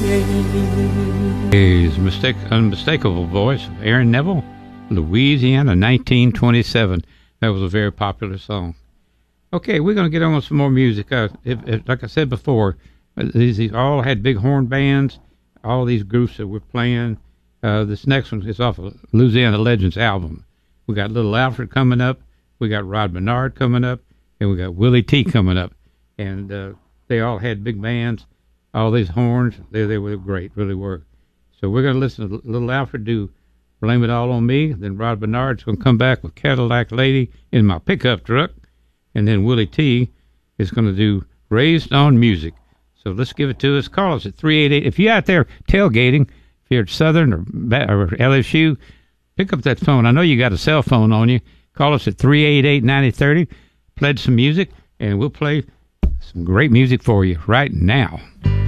His unmistakable voice of Aaron Neville, Louisiana, 1927. That was a very popular song. Okay, we're going to get on with some more music. Like I said before, these all had big horn bands, all these groups that we're playing. This next one is off of Louisiana Legends album. We got Little Alfred coming up, we got Rod Bernard coming up, and we got Willie T coming up. And they all had big bands, all these horns. They were great, really were. So we're going to listen to Little Alfred do Blame It All on Me. Then Rod Bernard's going to come back with Cadillac Lady in My Pickup Truck. And then Willie T is going to do Raised on Music. So let's give it to us. Call us at 388. If you're out there tailgating, if you're at Southern or LSU, pick up that phone. I know you got a cell phone on you. Call us at 388-9030. Pledge some music, and we'll play some great music for you right now.